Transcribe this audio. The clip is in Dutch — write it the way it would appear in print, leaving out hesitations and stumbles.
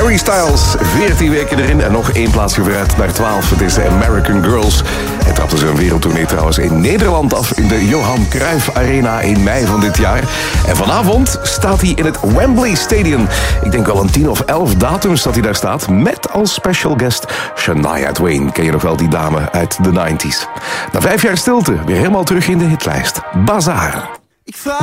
Harry Styles, 14 weken erin en nog 1 plaatsje vooruit naar 12. Het is de American Girls. Hij trapte zijn wereldtournee trouwens in Nederland af in de Johan Cruijff Arena in mei van dit jaar. En vanavond staat hij in het Wembley Stadium. Ik denk wel een 10 of 11 datums dat hij daar staat. Met als special guest Shania Twain. Ken je nog wel die dame uit de 90s? Na 5 jaar stilte weer helemaal terug in de hitlijst. Bazaar.